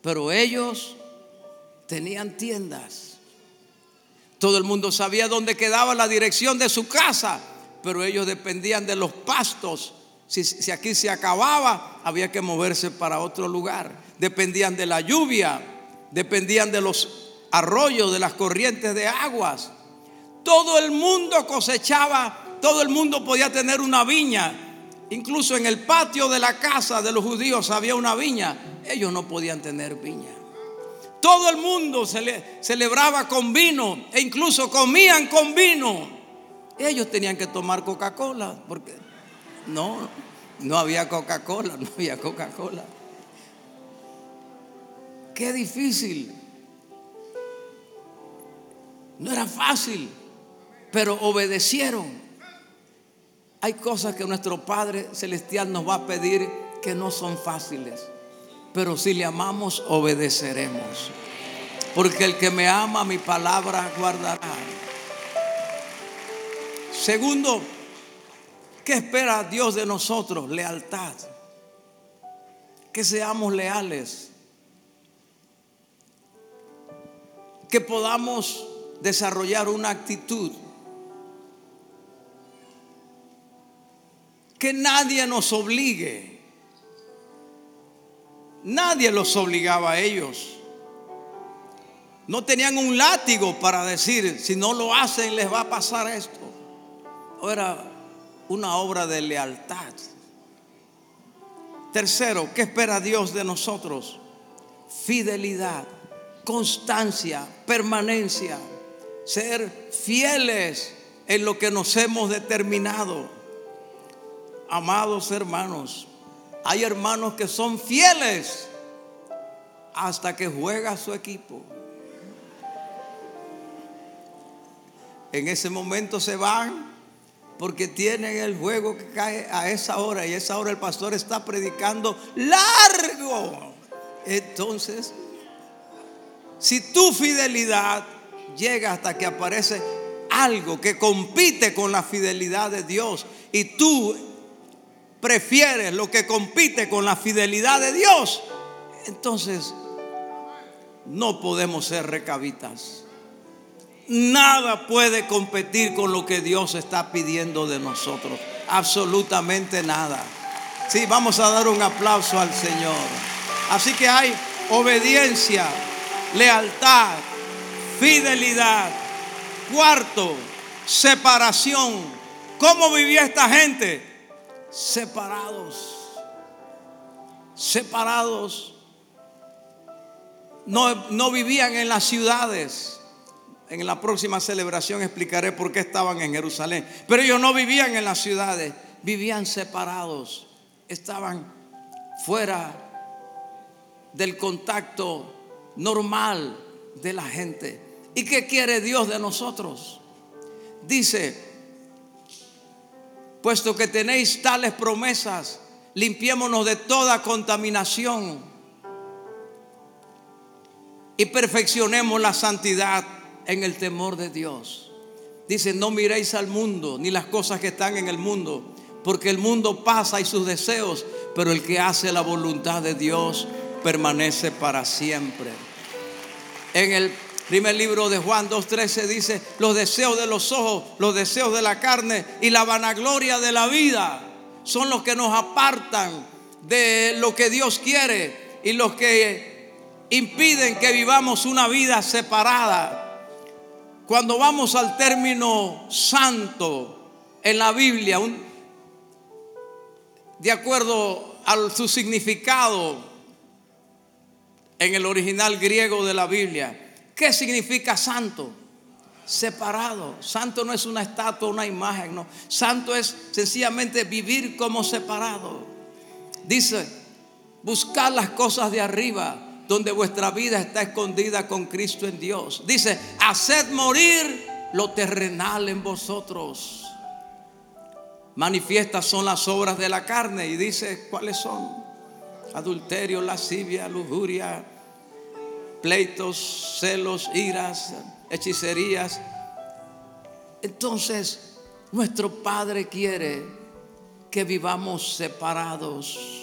pero ellos tenían tiendas. Todo el mundo sabía dónde quedaba la dirección de su casa, pero ellos dependían de los pastos. Si aquí se acababa, había que moverse para otro lugar. Dependían de la lluvia, dependían de los arroyos, de las corrientes de aguas. Todo el mundo cosechaba, todo el mundo podía tener una viña. Incluso en el patio de la casa de los judíos había una viña. Ellos no podían tener viña. Todo el mundo celebraba con vino e incluso comían con vino. Ellos tenían que tomar Coca-Cola porque no había Coca-Cola, no había Coca-Cola. Qué difícil. No era fácil, pero obedecieron. Hay cosas que nuestro Padre Celestial nos va a pedir que no son fáciles, pero si le amamos, obedeceremos. Porque el que me ama, mi palabra guardará. Segundo, ¿qué espera Dios de nosotros? Lealtad. Que seamos leales. Que podamos desarrollar una actitud. Que nadie nos obligue. Nadie los obligaba a ellos. No tenían un látigo para decir, si no lo hacen les va a pasar esto. Era una obra de lealtad. Tercero, ¿qué espera Dios de nosotros? Fidelidad, constancia, permanencia. Ser fieles en lo que nos hemos determinado. Amados hermanos, hay hermanos que son fieles hasta que juega su equipo. En ese momento se van porque tienen el juego que cae a esa hora, y a esa hora el pastor está predicando largo. Entonces, si tu fidelidad llega hasta que aparece algo que compite con la fidelidad de Dios y tú prefieres lo que compite con la fidelidad de Dios, entonces no podemos ser recabitas. Nada puede competir con lo que Dios está pidiendo de nosotros. Absolutamente nada. Sí, vamos a dar un aplauso al Señor. Así que hay obediencia, lealtad, fidelidad. Cuarto, separación. ¿Cómo vivía esta gente? Separados. Separados. No vivían en las ciudades. En la próxima celebración explicaré por qué estaban en Jerusalén. Pero ellos no vivían en las ciudades, vivían separados. Estaban fuera del contacto normal de la gente. ¿Y qué quiere Dios de nosotros? Dice: puesto que tenéis tales promesas, limpiémonos de toda contaminación y perfeccionemos la santidad en el temor de Dios. Dice: no miréis al mundo ni las cosas que están en el mundo, porque el mundo pasa y sus deseos, pero el que hace la voluntad de Dios permanece para siempre. En el primer libro de Juan 2:13 dice: los deseos de los ojos, los deseos de la carne y la vanagloria de la vida son los que nos apartan de lo que Dios quiere y los que impiden que vivamos una vida separada. Cuando vamos al término santo en la Biblia, de acuerdo a su significado en el original griego de la Biblia, ¿qué significa santo? Separado. Santo no es una estatua, una imagen, no. Santo es sencillamente vivir como separado. Dice: buscar las cosas de arriba, donde vuestra vida está escondida con Cristo en Dios. Dice: haced morir lo terrenal en vosotros. Manifiestas son las obras de la carne. Y dice cuáles son: adulterio, lascivia, lujuria, pleitos, celos, iras, hechicerías. Entonces nuestro Padre quiere que vivamos separados.